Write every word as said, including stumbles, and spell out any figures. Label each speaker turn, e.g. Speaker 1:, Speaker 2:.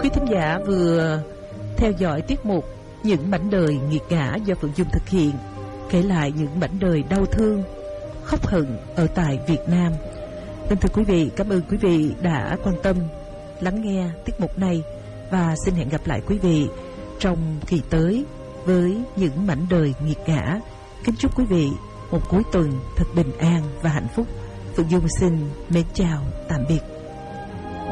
Speaker 1: Quý thính giả vừa theo dõi tiết mục Những mảnh đời nghiệt ngã do Phượng Dung thực hiện, kể lại những mảnh đời đau thương, khóc hận ở tại Việt Nam. Vâng, thưa quý vị, cảm ơn quý vị đã quan tâm lắng nghe tiết mục này và xin hẹn gặp lại quý vị trong kỳ tới với những mảnh đời nghiệt ngã. Kính chúc quý vị một cuối tuần thật bình an và hạnh phúc. Phượng Dung xin mến chào, tạm biệt.